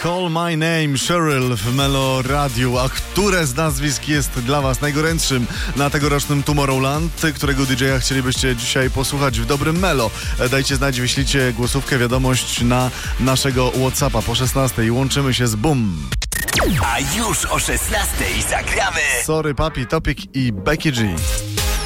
Call My Name, Cheryl w Melo Radiu. A które z nazwisk jest dla Was najgorętszym na tegorocznym Tomorrowland? Którego DJ-a chcielibyście dzisiaj posłuchać w dobrym Melo? Dajcie znać, wyślijcie głosówkę, wiadomość na naszego WhatsAppa po 16 i łączymy się z Boom. A już o 16 zagramy Sorry Papi, Topic i Becky G.